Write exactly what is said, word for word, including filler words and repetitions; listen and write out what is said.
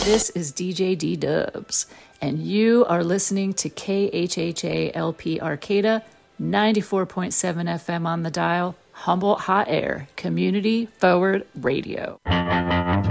This is D J D Dubs, and you are listening to K H H A L P Arcata, ninety-four point seven F M on the dial, Humboldt Hot Air, Community Forward Radio.